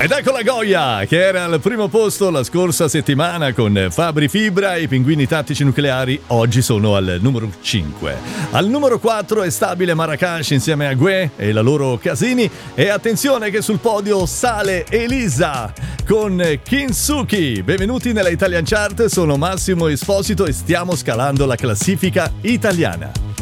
Ed ecco la Goya, che era al primo posto la scorsa settimana con Fabri Fibra e i Pinguini Tattici Nucleari, oggi sono al numero 5. Al numero 4 è stabile Marracash insieme a Gue e la loro Casini, e attenzione che sul podio sale Elisa con Kinsuki. Benvenuti nella Italian Chart, sono Massimo Esposito e stiamo scalando la classifica italiana.